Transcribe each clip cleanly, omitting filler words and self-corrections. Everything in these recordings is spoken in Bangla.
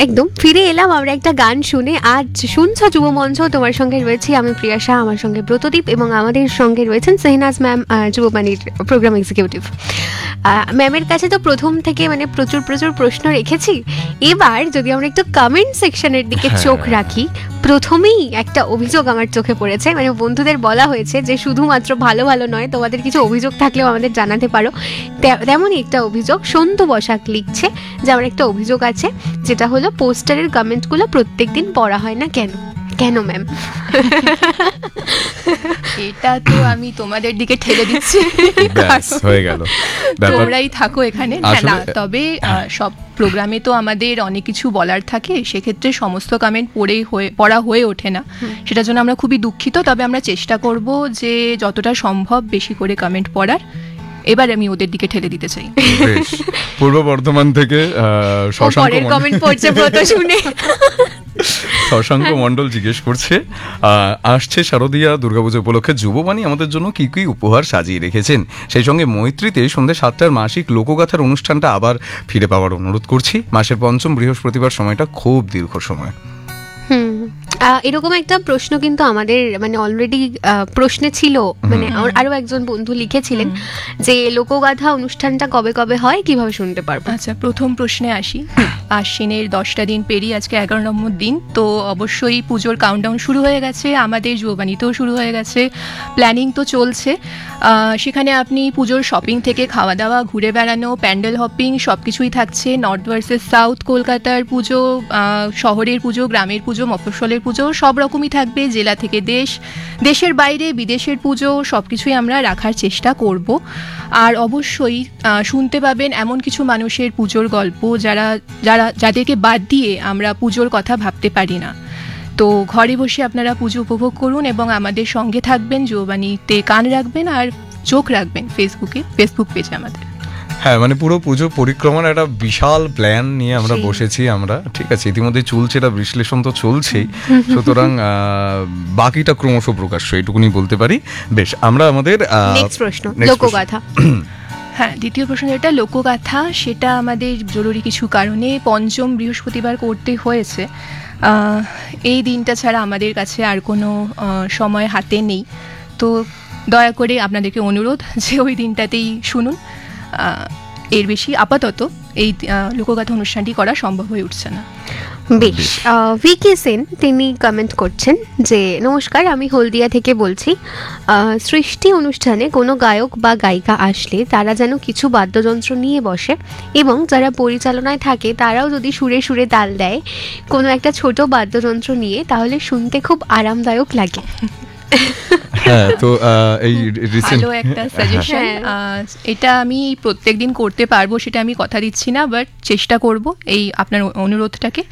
একদম ফিরে এলাম আমরা একটা গান শুনে। আজ শুনছো যুব মঞ্চ, তোমার সঙ্গে রয়েছি আমি প্রিয়াশা, আমার সঙ্গে ব্রতদীপ এবং আমাদের সঙ্গে রয়েছেন সেহনাজ ম্যাম, যুববাণীর প্রোগ্রাম এক্সিকিউটিভ। ম্যামের কাছে তো প্রথম থেকে মানে প্রচুর প্রশ্ন রেখেছি। এবার যদি আমরা একটু কমেন্ট সেকশনের দিকে চোখ রাখি, প্রথমেই একটা অভিযোগ আমার চোখে পড়েছে। মানে বন্ধুদের বলা হয়েছে যে শুধুমাত্র ভালো ভালো নয়, তোমাদের কিছু অভিযোগ থাকলেও আমাদের জানাতে পারো। তেমনই একটা অভিযোগ সন্তু বসাক লিখছে যে আমার একটা অভিযোগ আছে, যেটা হলো পোস্টারের কমেন্টগুলো প্রত্যেকদিন পড়া হয় না কেন? কেন ম্যাম? এটা তো আমি তোমাদের দিকে ঠেলে দিচ্ছি, হয়ে গেল, তোমরাই থাকো এখানে। না, তবে সব প্রোগ্রামে তো আমাদের অনেক কিছু বলার থাকে, সেক্ষেত্রে সমস্ত কমেন্ট পড়া হয়ে ওঠে না, সেটার জন্য আমরা খুবই দুঃখিত। তবে আমরা চেষ্টা করব যে যতটা সম্ভব বেশি করে কমেন্ট পড়ার। এবার আমি ওদের দিকে ঠেলে দিতে চাই। পূর্ব বর্ধমান থেকে শশাঙ্ক মণ্ডল জিজ্ঞেস করছে, আসছে শারদীয়া দুর্গাপুজো উপলক্ষে যুববাণী আমাদের জন্য কি কি উপহার সাজিয়ে রেখেছেন। সেই সঙ্গে মৈত্রীতে সন্ধ্যে 7টার মাসিক লোকগাথার অনুষ্ঠানটা আবার ফিরে পাওয়ার অনুরোধ করছি। মাসের ৫ম বৃহস্পতিবার সময়টা খুব দীর্ঘ সময়। এরকম একটা প্রশ্ন কিন্তু আমাদের মানে অলরেডি প্রশ্নে ছিল। মানে আরো একজন বন্ধু লিখেছিলেন যে লোকগাথা অনুষ্ঠানটা কবে কবে হয়, কিভাবে শুনতে পারবো। আচ্ছা, প্রথম প্রশ্নে আসি। আশ্বিনের 10টা দিন পেরিয়ে আজকে 11 নম্বর দিন, তো অবশ্যই পুজোর কাউন্টডাউন শুরু হয়ে গেছে, আমাদের যুববাণীতেও শুরু হয়ে গেছে, প্ল্যানিং তো চলছে। সেখানে আপনি পুজোর শপিং থেকে খাওয়া দাওয়া, ঘুরে বেড়ানো, প্যান্ডেল হপিং সব কিছুই থাকছে। নর্থ ভার্সেস সাউথ, কলকাতার পুজো, শহরের পুজো, গ্রামের পুজো, মফস্বলের পুজো সব রকমই থাকবে। জেলা থেকে দেশের বাইরে বিদেশের পুজো সব কিছুই আমরা রাখার চেষ্টা করব। আর অবশ্যই শুনতে পাবেন এমন কিছু মানুষের পুজোর গল্প যাদেরকে বাদ দিয়ে আমরা পুজোর কথা ভাবতে পারি না। তো ঘরে বসে আপনারা পুজো উপভোগ করুন এবং আমাদের সঙ্গে থাকবেন, যুববাণীতে কান রাখবেন আর চোখ রাখবেন ফেসবুক পেজে আমাদের। হ্যাঁ, মানে পুরো পুজো পরিক্রমার একটা বিশাল প্ল্যান নিয়ে আমরা বসেছি আমরা, ঠিক আছে। ইতিমধ্যে চলছে, এটা বিশ্লেষণ তো চলছেই, সুতরাং বাকিটা ক্রমশ প্রকাশ্য, এইটুকুনি বলতে পারি। বেশ, আমরা আমাদের নেক্সট প্রশ্ন, লোকগাথা। হ্যাঁ, দ্বিতীয় প্রশ্ন যেটা লোকগাথা, সেটা আমাদের জরুরি কিছু কারণে 5ম বৃহস্পতিবার করতে হয়েছে। এই দিনটা ছাড়া আমাদের কাছে আর কোনো সময় হাতে নেই, তো দয়া করে আপনাদেরকে অনুরোধ যে ওই দিনটাতেই শুনুন। এর বেশি আপাতত এই লোকগাথা অনুষ্ঠানটি করা সম্ভব হয়ে উঠছে না। বেশ, ভিকি সেন তিনি কমেন্ট করছেন যে নমস্কার, আমি হলদিয়া থেকে বলছি। সৃষ্টি অনুষ্ঠানে কোনো গায়ক বা গায়িকা আসলে তারা যেন কিছু বাদ্যযন্ত্র নিয়ে বসে এবং যারা পরিচালনায় থাকে তারাও যদি সুরে সুরে তাল দেয় কোনো একটা ছোট বাদ্যযন্ত্র নিয়ে, তাহলে শুনতে খুব আরামদায়ক লাগে। হ্যাঁ, তো এই ভালো একটা সাজেশন। এটা আমি প্রত্যেকদিন করতে পারবো সেটা আমি কথা দিচ্ছি না, বাট চেষ্টা করব এই আপনার অনুরোধটাকে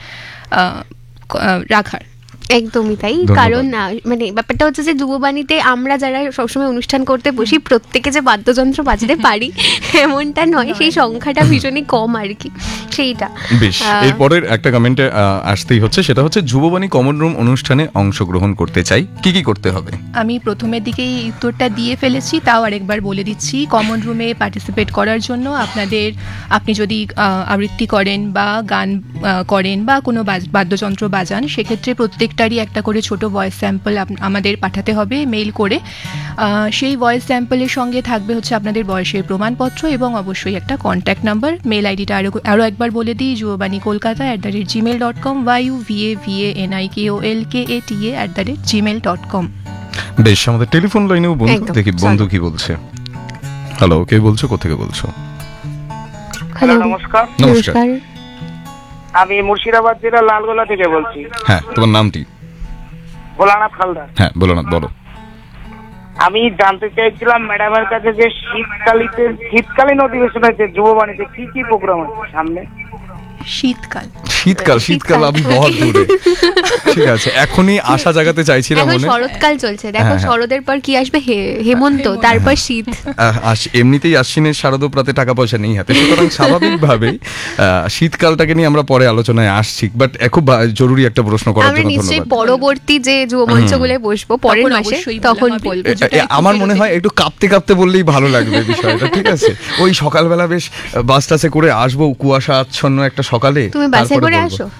রাখার। একদমই তাই, কারণ মানে ব্যাপারটা হচ্ছে যে যুববাণীতে আমরা যারা সবসময় অনুষ্ঠান করতে বসি প্রত্যেকে যে বাদ্যযন্ত্র বাজাতে পারি এমনটা নয়, সেই সংখ্যাটা ভীষণই কম আর কি, সেইটা। বেশ, এরপরের একটা কমেন্টে আসতেই হচ্ছে, সেটা হচ্ছে যুববাণী কমন রুম অনুষ্ঠানে অংশগ্রহণ করতে চাই, কি কি করতে হবে? আমি প্রথমের দিকেই উত্তরটা দিয়ে ফেলেছি, তাও আরেকবার বলে দিচ্ছি। কমন রুমে পার্টিসিপেট করার জন্য আপনি যদি আবৃত্তি করেন বা গান করেন বা কোনো বাদ্যযন্ত্র বাজান, সেক্ষেত্রে প্রত্যেকটারই একটা করে ছোট ভয়েস স্যাম্পল আমাদের পাঠাতে হবে মেইল করে। সেই ভয়েস স্যাম্পলের সঙ্গে থাকবে হচ্ছে আপনাদের বয়সের প্রমাণপত্র এবং অবশ্যই একটা কন্ট্যাক্ট নাম্বার। মেল আইডিটা আরও একবার বলে দিই, যুববাণী কলকাতা @gmail.com, yuvavanikoelkata@gmail.com। বেশ, আমাদের টেলিফোন লাইনেও বন্ধু, দেখি বন্ধু কি বলছে। হ্যালো, কে বলছো, কোথেকে বলছো? হ্যালো, নমস্কার। নমস্কার, আমি মুর্শিদাবাদ জেলা লালগোলা থেকে বলছি। হ্যাঁ, তোমার নামটি? ভোলানাথ হালদার। হ্যাঁ, ভোলানাথ, বলো। আমি জানতে চাইছিলাম ম্যাডামের কাছে যে শীতকালীন অধিবেশনে যে যুববাণীতে কি কি প্রোগ্রাম আছে সামনে। শীতকাল আমি বহুত দূরে, ঠিক আছে, এখনই আশা জাগাতে চাইছিলাম মনে। শরৎকাল চলছে, দেখো শরদের পর কি আসবে, হেমন্ত, তারপর শীত। এমনিতেই আশ্বিনের শারদপ্রাতে টাকা পয়সা নেই হাতে, সুতরাং স্বাভাবিকভাবেই শীতকালটাকে নিয়ে আমরা পরে আলোচনায় আসছি। বাট খুব জরুরি একটা প্রশ্ন করার জন্য ধন্যবাদ। পরবর্তী যে যুবমঞ্চগুলো বসবো পরের মাসে, তখন বলবো। আমার মনে হয় একটু কাঁপতে কাঁপতে বললেই ভালো লাগবে বিষয়টা, ঠিক আছে। ওই সকালবেলা বেশ বাস টাসে করে আসবো, কুয়াশা আচ্ছন্ন একটা সকালে, তুমি বাসে করে আসো।